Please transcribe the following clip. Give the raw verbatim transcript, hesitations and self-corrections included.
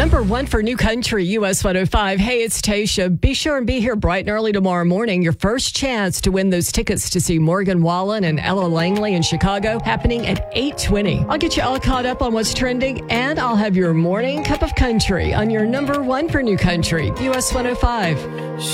Number one for New Country, U S one oh five. Hey, it's Tasha. Be sure and be here bright and early tomorrow morning. Your first chance to win those tickets to see Morgan Wallen and Ella Langley in Chicago happening at eight twenty. I'll get you all caught up on what's trending, and I'll have your morning cup of country on your number one for New Country, U S one oh five.